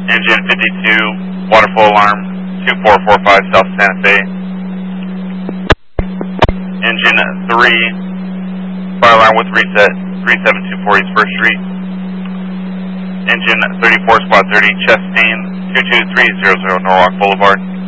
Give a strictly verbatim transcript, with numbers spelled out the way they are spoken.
Engine fifty-two, water flow alarm, two four four five South Santa Fe. Engine three, fire alarm with reset, three seven two four East First Street. Engine thirty-four, squad thirty, chest pain, two two three zero zero Norwalk Boulevard.